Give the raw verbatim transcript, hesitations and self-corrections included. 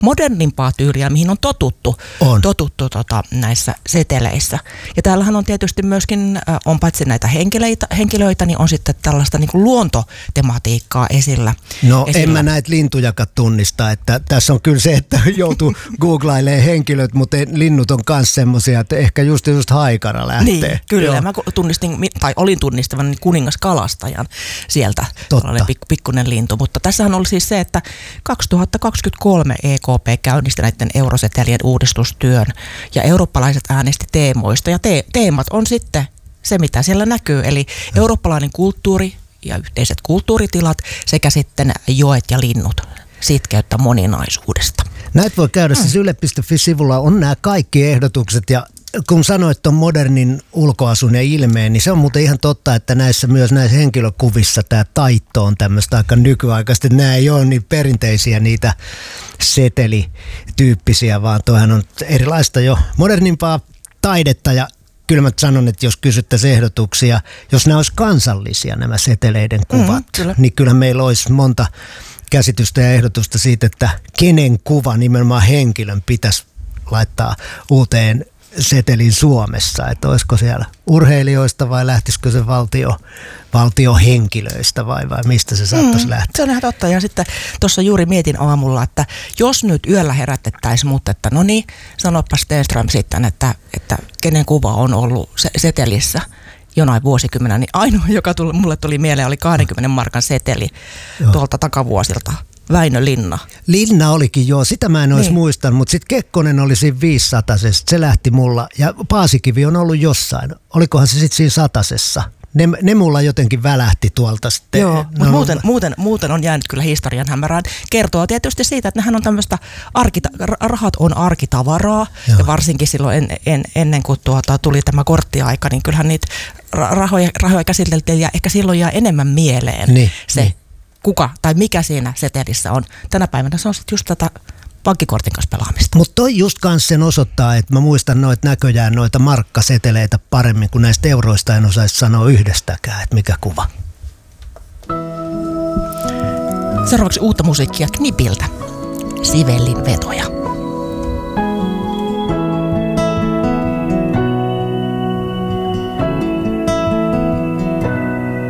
modernimpaa tyyliä, mihin on totuttu, on. totuttu tota, näissä seteleissä. Ja täällähän on tietysti myöskin, äh, on paitsi näitä henkilöitä, henkilöitä niin on sitten tällaista niin kuin luontotematiikkaa esillä. No esillä. En mä näitä lintujakaan tunnista, että tässä on kyllä se, että joutuu googlailemaan henkilöt, mutta linnut on myös semmoisia, että ehkä just, just haikara lähtee. Niin, kyllä. Joo. Mä tunnistin, tai olin tunnistavan niin kuningaskalastajan sieltä, tällainen pikku, pikkuinen lintu. Mutta tässähän oli siis se, että kaksituhattakaksikymmentäkolme E K P käynnisti näiden eurosetelien uudistustyön ja eurooppalaiset äänesti teemoista. Ja te- teemat on sitten se, mitä siellä näkyy, eli eurooppalainen kulttuuri ja yhteiset kulttuuritilat sekä sitten joet ja linnut sitkeyttä moninaisuudesta. Näitä voi käydä, siis yle piste fi-sivulla on nämä kaikki ehdotukset ja kun sanoit tuon modernin ulkoasun ja ilmeen, niin se on muuten ihan totta, että näissä myös näissä henkilökuvissa tämä taitto on tämmöistä aika nykyaikaista. Nämä ei ole niin perinteisiä niitä setelityyppisiä, vaan toihan on erilaista jo modernimpaa taidetta ja kyllä mä sanon, että jos kysyttäisiin ehdotuksia, jos nämä olisi kansallisia nämä seteleiden kuvat, mm, kyllä. niin kyllä meillä olisi monta käsitystä ja ehdotusta siitä, että kenen kuva nimenomaan henkilön pitäisi laittaa uuteen setelin Suomessa, että olisiko siellä urheilijoista vai lähtisikö se valtio, valtiohenkilöistä vai, vai mistä se saattaisi mm, lähteä? Se on ihan totta ja sitten tuossa juuri mietin aamulla, että jos nyt yöllä herätettäisiin, mutta että no niin, sanoppa Stenström sitten, että, että kenen kuva on ollut setelissä jonain vuosikymmenä, niin ainoa, joka tuli, mulle tuli mieleen, oli kahdenkymmenen markan seteli Joo. tuolta takavuosilta. Väinö Linna. Linna olikin joo, sitä mä en olisi niin. muistanut, mutta sitten Kekkonen oli siinä viisisatasessa, se lähti mulla, ja Paasikivi on ollut jossain, olikohan se sitten siinä satasessa? Ne, ne mulla jotenkin välähti tuolta sitten. Joo, mutta no, muuten, muuten, muuten on jäänyt kyllä historian hämärään. Kertoo tietysti siitä, että nehän on tämmöistä, arkita, rahat on arkitavaraa, joo. ja varsinkin silloin en, en, ennen kuin tuota, tuli tämä korttiaika, niin kyllähän niitä rahoja, rahoja käsiteltiin, ja ehkä silloin jää enemmän mieleen niin, se, niin. kuka tai mikä siinä setelissä on. Tänä päivänä se on sitten just tätä pankkikortin kanssa pelaamista. Mutta toi just kans sen osoittaa, että mä muistan noita näköjään noita markkaseteleitä paremmin, kuin näistä euroista en osaisi sanoa yhdestäkään, että mikä kuva. Seuraavaksi uutta musiikkia Knipiltä. Sivellin vetoja.